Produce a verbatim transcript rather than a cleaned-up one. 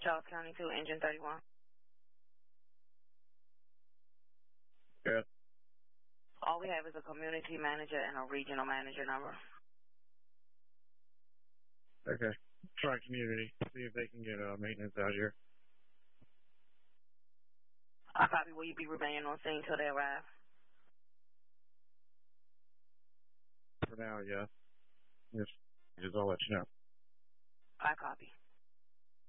Charles County two, engine thirty-one. Yeah. All we have is a community manager and a regional manager number. Okay. Try community. See if they can get uh, maintenance out here. I copy. Will you be remaining on scene till they arrive? For now, yeah. Yes. Just I'll let you know. I copy.